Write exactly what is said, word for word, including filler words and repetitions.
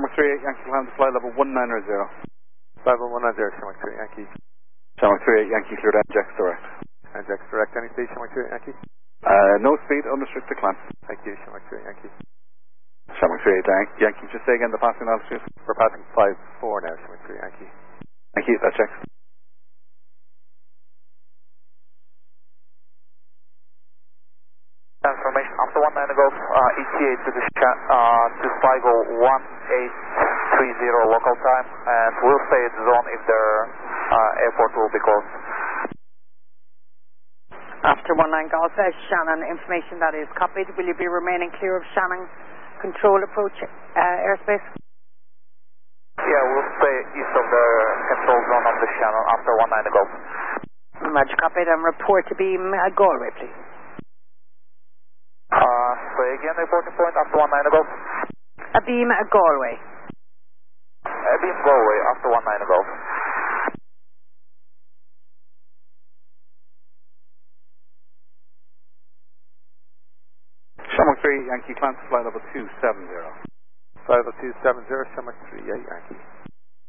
Shamrock three eight Yankee climb to fly level one nine zero. Fly level one nine zero, Shamrock three eight Yankee. Shamrock three eight Yankee cleared N J X direct. N J X direct, any speed, Shamrock three eight Yankee? Uh, no speed, unrestricted climb. Thank you, Shamrock three eight Yankee. Shamrock three eight Yankee, just say again the passing altitude. We're passing five four now, Shamrock three eight Yankee. Thank you, that checks. Information after one nine Golf, uh, E T A to the sh uh, to Sligo one eight three zero local time, and we'll stay at the zone if the uh, airport will be closed. After one nine Golf, uh, Shannon, information that is copied. Will you be remaining clear of Shannon control approach uh, airspace? Yeah, we'll stay east of the control zone of the Shannon after one nine Golf. Roger, copied, and report to beam uh, Galway, please. Uh, say again, reporting point after one nine Golf. A beam uh, Galway. A beam Galway after one nine Golf. Shamrock three Yankee climb to fly level two seven zero. Fly level two seven zero, Shamrock three eight Yankee.